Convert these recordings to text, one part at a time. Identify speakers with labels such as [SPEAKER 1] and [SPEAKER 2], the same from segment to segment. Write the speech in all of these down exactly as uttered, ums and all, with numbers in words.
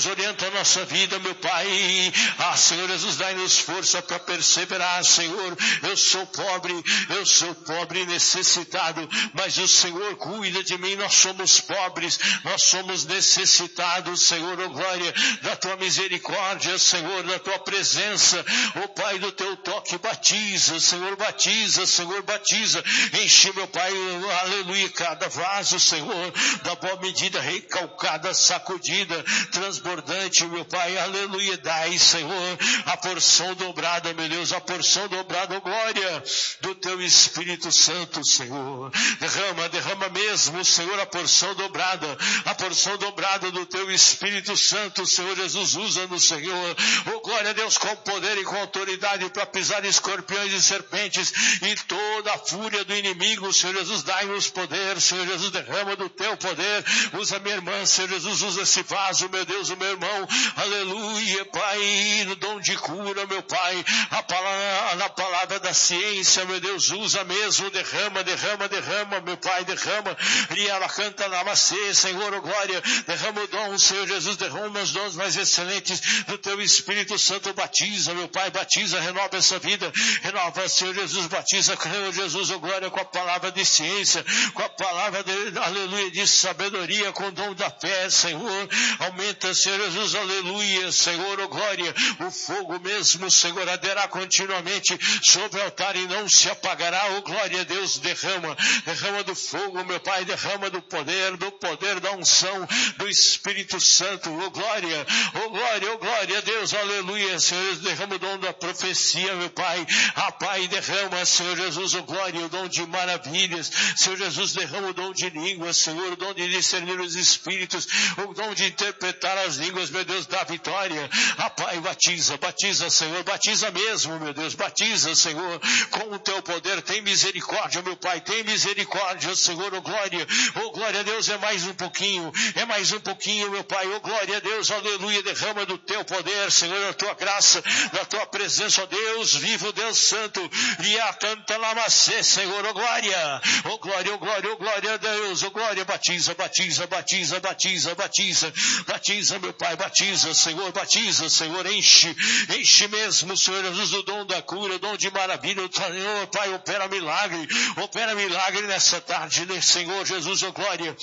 [SPEAKER 1] orienta a nossa vida, meu Pai. Ah, Senhor Jesus, dai-nos força para perseverar, Senhor. Eu sou pobre, eu sou pobre e necessitado, mas o Senhor cuida de mim. Nós somos pobres, nós somos necessitados, Senhor, oh glória da tua misericórdia, Senhor, da tua presença, oh Pai, do teu toque. Batiza, Senhor, batiza, Senhor, batiza. Enche, meu Pai, aleluia, cada vaso, Senhor, da boa medida, recalcada, sacudida, transbordante, meu Pai, aleluia. Dai, Senhor, a porção dobrada, meu Deus, a porção dobrada, oh glória do teu Espírito Santo, Senhor. Derrama, derrama mesmo, Senhor, a porção dobrada, a porção dobrada do teu Espírito Santo, Senhor Jesus. Usa-nos, Senhor, oh glória a Deus, com poder e com autoridade para pisar escorpiões e serpentes e toda a fúria do inimigo, Senhor Jesus. Dai-nos poder, Senhor Jesus, derrama do teu poder. Usa minha irmã, Senhor Jesus, usa esse vaso, meu Deus, o meu irmão, aleluia, Pai, no dom de cura, meu Pai, a palavra, na palavra da ciência, meu Deus, usa mesmo, derrama, derrama, derrama, meu Pai, derrama, e ela canta namastê, Senhor, oh glória, derrama o dom, Senhor Jesus, derrama os dons mais excelentes do teu Espírito Santo. Batiza, meu Pai, batiza, renova essa vida, renova, Senhor Jesus, batiza, Senhor Jesus, oh glória, com a palavra de ciência, com a palavra de, aleluia, de sabedoria, com o dom da fé, Senhor. Aumenta, Senhor Jesus, aleluia, Senhor, oh glória, o fogo mesmo, Senhor, arderá continuamente sobre o altar e não se apagará, oh glória a Deus. Derrama, derrama do fogo, meu Pai, derrama do poder, do poder da unção do Espírito Santo, oh glória, oh glória, oh glória a Deus, aleluia, Senhor, derrama o dom da profecia, meu Pai, ah Pai, derrama, Senhor Jesus, oh glória, o dom de maravilhas, Senhor Jesus, derrama o dom de línguas, Senhor, o dom de discernir os espíritos, o dom de interpretar as línguas, meu Deus, da vitória. Ah Pai, batiza, batiza, Senhor, batiza mesmo, meu Deus, batiza, Senhor, com o teu poder. Tem misericórdia, meu Pai, tem misericórdia, Senhor, oh glória, oh glória a Deus, é mais um pouquinho, é mais um pouquinho, meu Pai, oh glória a Deus, aleluia, derrama do teu poder, Senhor, da tua graça, da tua presença, ó Deus vivo, Deus santo, e a tanta lamacê, Senhor, oh glória, oh glória, oh glória, oh glória a Deus, oh glória, batiza, batiza, batiza, batiza, batiza, batiza, meu Pai, batiza, Senhor, batiza, Senhor, enche, enche mesmo, Senhor Jesus, o dom da cura, o dom de maravilha, Senhor, Pai, opera milagre, opera milagre nessa tarde, né, Senhor Jesus, oh glória.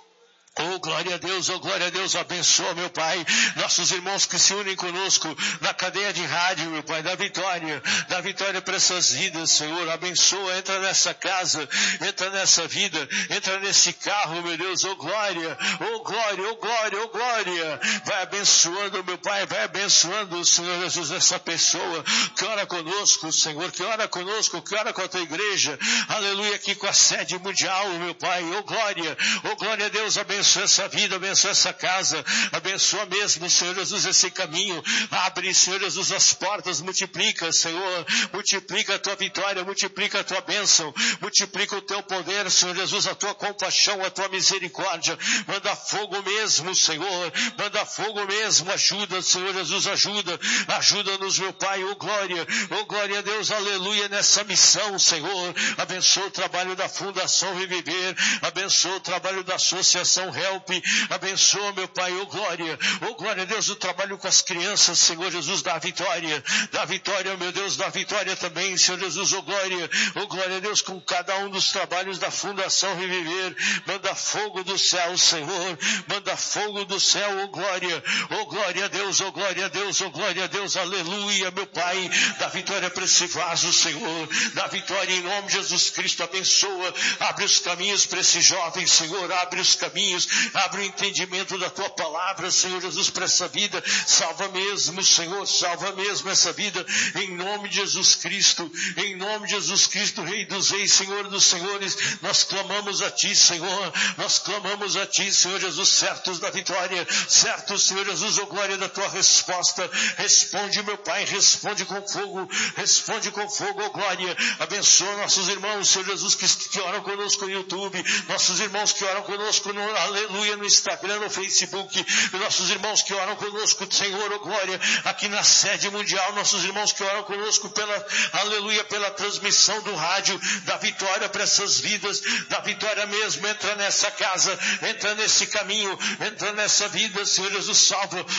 [SPEAKER 1] Oh, glória a Deus, oh, glória a Deus, abençoa, meu Pai, nossos irmãos que se unem conosco na cadeia de rádio, meu Pai, da vitória, da vitória para essas vidas, Senhor, abençoa, entra nessa casa, entra nessa vida, entra nesse carro, meu Deus, oh, glória, oh, glória, oh, glória, oh, glória, vai abençoando, meu Pai, vai abençoando, Senhor Jesus, essa pessoa que ora conosco, Senhor, que ora conosco, que ora com a tua igreja, aleluia, aqui com a sede mundial, meu Pai, oh, glória, oh, glória a Deus, abençoa abençoa essa vida, abençoa essa casa, abençoa mesmo, Senhor Jesus, esse caminho, abre, Senhor Jesus, as portas, multiplica, Senhor, multiplica a tua vitória, multiplica a tua bênção, multiplica o teu poder, Senhor Jesus, a tua compaixão, a tua misericórdia, manda fogo mesmo, Senhor, manda fogo mesmo, ajuda, Senhor Jesus, ajuda, ajuda-nos, meu Pai, oh glória, oh glória a Deus, aleluia, nessa missão, Senhor, abençoa o trabalho da Fundação Reviver, abençoa o trabalho da Associação Help, abençoa, meu Pai, oh glória, oh glória a Deus, o trabalho com as crianças, Senhor Jesus, dá vitória, dá vitória, meu Deus, dá vitória também, Senhor Jesus, oh glória, oh glória a Deus, com cada um dos trabalhos da Fundação Reviver, manda fogo do céu, Senhor, manda fogo do céu, oh glória, oh glória a Deus, oh glória a Deus, oh glória a Deus, aleluia, meu Pai, dá vitória para esse vaso, Senhor, dá vitória em nome de Jesus Cristo, abençoa, abre os caminhos para esse jovem, Senhor, abre os caminhos, abre o entendimento da tua palavra, Senhor Jesus, para essa vida, salva mesmo, Senhor, salva mesmo essa vida, em nome de Jesus Cristo, em nome de Jesus Cristo, Rei dos Reis, Senhor dos Senhores, nós clamamos a Ti, Senhor, nós clamamos a Ti, Senhor Jesus, certos da vitória, certos, Senhor Jesus, oh glória da Tua resposta, responde, meu Pai, responde com fogo, responde com fogo, oh glória, abençoa nossos irmãos, Senhor Jesus, que, que oram conosco no YouTube, nossos irmãos que oram conosco no aleluia, no Instagram, no Facebook, nossos irmãos que oram conosco, Senhor, oh glória, aqui na sede mundial, nossos irmãos que oram conosco pela, aleluia, pela transmissão do rádio, da vitória para essas vidas, da vitória mesmo, entra nessa casa, entra nesse caminho, entra nessa vida, Senhor Jesus, salva